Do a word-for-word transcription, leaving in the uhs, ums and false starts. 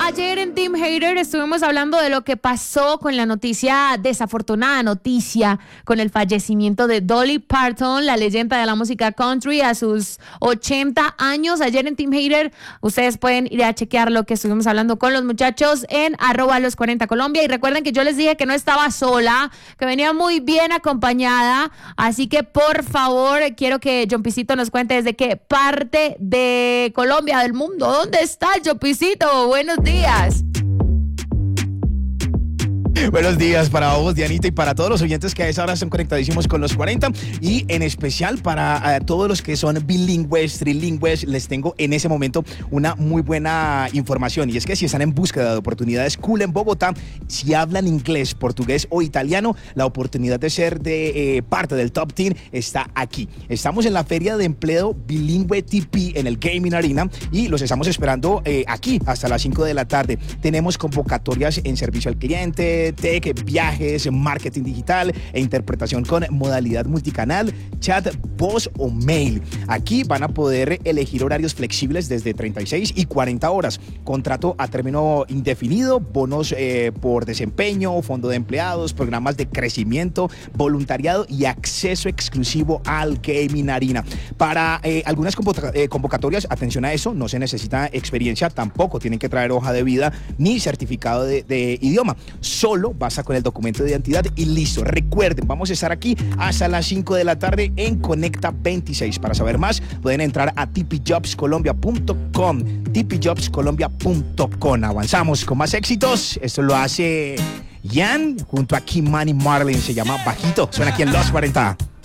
Ayer en Team Hater estuvimos hablando de lo que pasó con la noticia, desafortunada noticia, con el fallecimiento de Dolly Parton, la leyenda de la música country, a sus ochenta años. Ayer en Team Hater, ustedes pueden ir a chequear lo que estuvimos hablando con los muchachos en arroba los cuarenta Colombia. Y recuerden que yo les dije que no estaba sola, que venía muy bien acompañada. Así que, por favor, quiero que John Pisito nos cuente desde qué parte de Colombia, del mundo. ¿Dónde está John Pisito? Buenos días. Buenos días para vos, Dianita, y para todos los oyentes que a esa hora están conectadísimos con los cuarenta, y en especial para uh, todos los que son bilingües, trilingües. Les tengo en ese momento una muy buena información, y es que si están en búsqueda de oportunidades cool en Bogotá, si hablan inglés, portugués o italiano, la oportunidad de ser de eh, parte del Top diez está aquí. Estamos en la Feria de Empleo Bilingüe T P en el Gaming Arena y los estamos esperando eh, aquí hasta las cinco de la tarde. Tenemos convocatorias en servicio al cliente, tech, viajes, marketing digital e interpretación con modalidad multicanal, chat, voz o mail. Aquí van a poder elegir horarios flexibles desde treinta y seis y cuarenta horas, contrato a término indefinido, bonos eh, por desempeño, fondo de empleados, programas de crecimiento, voluntariado y acceso exclusivo al Gaming Arena. Para eh, algunas convoca- eh, convocatorias, atención a eso, no se necesita experiencia, tampoco tienen que traer hoja de vida ni certificado de, de idioma. Solo basta con el documento de identidad y listo. Recuerden, vamos a estar aquí hasta las cinco de la tarde en Conecta veintiséis. Para saber más, pueden entrar a t p jobs colombia punto com, t p jobs colombia punto com. Avanzamos con más éxitos. Esto lo hace Yan junto a Kimani Marlin. Se llama Bajito. Suena aquí en Los cuarenta.